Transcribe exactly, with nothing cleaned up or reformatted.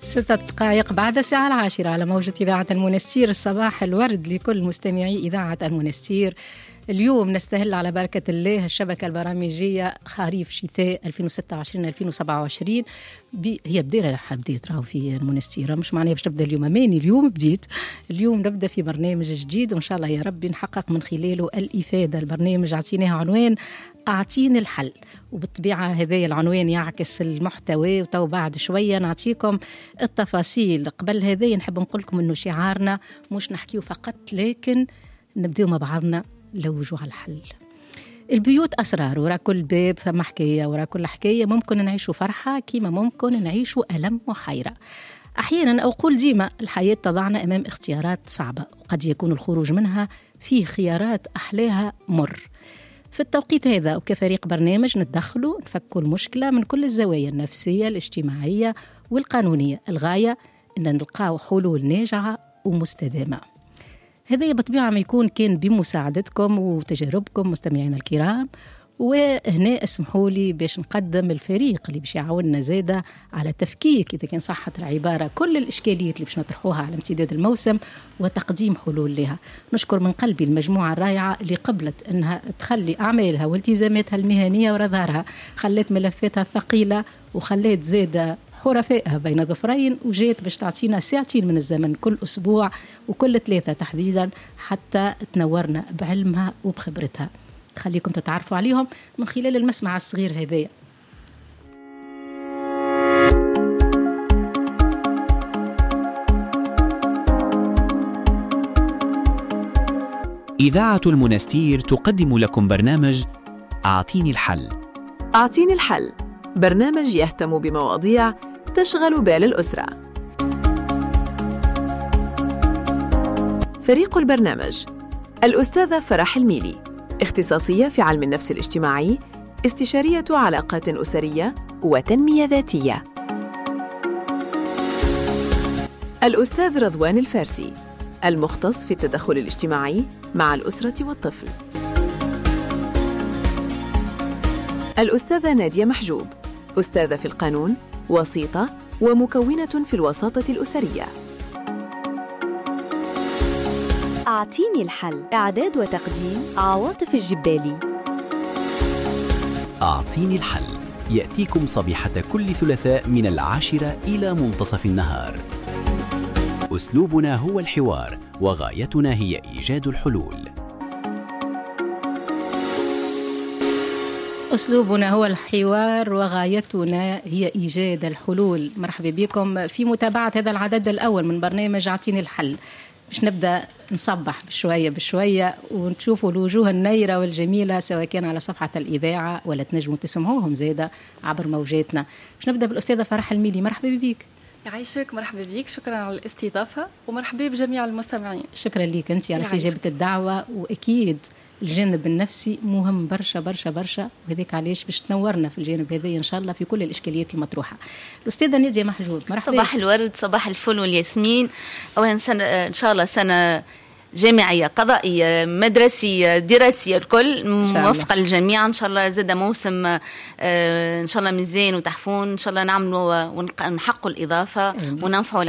ستة دقائق بعد الساعة العاشرة على موجة إذاعة المنستير. الصباح الورد لكل مستمعي إذاعة المنستير. اليوم نستهل على بركة الله الشبكة البرامجية خريف شتاء ألفين وستة وعشرين ألفين وسبعة وعشرين. هي بديرة بديت راهو في المنستير، مش معناها باش تبدأ اليوم أماني. اليوم بديت اليوم نبدأ في برنامج جديد وإن شاء الله يا رب نحقق من خلاله الإفادة. البرنامج عطيناه عنوان أعطيني الحل، وبالطبيعة هذا العنوان يعكس المحتوى، وتو بعد شوية نعطيكم التفاصيل. قبل هذا نحب نقول لكم إنه شعارنا مش نحكيه فقط، لكن نبدأ مع بعضنا لوجوا على الحل. البيوت أسرار، ورا كل باب ثم حكاية، ورا كل حكاية ممكن نعيشوا فرحة كيما ممكن نعيشوا ألم وحيرة. أحيانا أو أقول ديما الحياة تضعنا أمام اختيارات صعبة، وقد يكون الخروج منها فيه خيارات أحلاها مر. في التوقيت هذا وكفريق برنامج نتدخلوا نفكوا المشكلة من كل الزوايا النفسية الاجتماعية والقانونية. الغاية أن نلقاو حلول ناجعة ومستدامة. هذا بطبيعة ما يكون كان بمساعدتكم وتجاربكم مستمعين الكرام. وهنا اسمحوا لي باش نقدم الفريق اللي باش يعاوننا زادة على تفكيك إذا كان صحة العبارة كل الإشكاليات اللي باش نطرحوها على امتداد الموسم وتقديم حلول لها. نشكر من قلبي المجموعة الرائعة اللي قبلت أنها تخلي أعمالها والتزاماتها المهنية ورا ظهرها، خلت ملفاتها ثقيلة وخلت زادة حرفائها بين ظفرين، وجيت باش تعطينا ساعتين من الزمن كل أسبوع وكل ثلاثة تحديدا حتى تنورنا بعلمها وبخبرتها. خليكم تتعرفوا عليهم من خلال المسمع الصغير هذايا. إذاعة المنستير تقدم لكم برنامج أعطيني الحل. أعطيني الحل برنامج يهتم بمواضيع تشغل بال الأسرة. فريق البرنامج: الأستاذة فرح الميلي، اختصاصية في علم النفس الاجتماعي، استشارية علاقات أسرية وتنمية ذاتية. الأستاذ رضوان الفارسي، المختص في التدخل الاجتماعي مع الأسرة والطفل. الأستاذة نادية محجوب، أستاذة في القانون، وسيطة ومكونة في الوساطة الأسرية. أعطيني الحل، إعداد وتقديم عواطف الجبالي. أعطيني الحل يأتيكم صبيحة كل ثلاثاء من العاشرة إلى منتصف النهار. أسلوبنا هو الحوار، وغايتنا هي إيجاد الحلول. أسلوبنا هو الحوار وغايتنا هي إيجاد الحلول. مرحبا بكم في متابعة هذا العدد الأول من برنامج أعطيني الحل. باش نبدأ نصبح بشوية بشوية ونشوفوا الوجوه النيرة والجميلة، سواء كان على صفحة الإذاعة ولا تنجموا تسمعوهم زيادة عبر موجاتنا. باش نبدأ بالأستاذة فرح الميلي. مرحبا بك. يعيشك. مرحبا بك، شكرا على الاستضافة ومرحبا بجميع المستمعين. شكرا لك أنت على استجابة الدعوة. وأكيد الجانب النفسي مهم برشا برشا برشا، وهذيك علاش باش تنورنا في الجانب هذا إن شاء الله في كل الإشكاليات المطروحة. الأستاذة نادية محجوب، مرحبا. صباح الورد، صباح الفل والياسمين. أولا سنة إن شاء الله سنة جامعية قضائية مدرسية دراسية الكل موفقة للجميع إن شاء الله. زاد موسم إن شاء الله مزين وتحفون إن شاء الله نعملوا ونحققوا الإضافة وننفعوا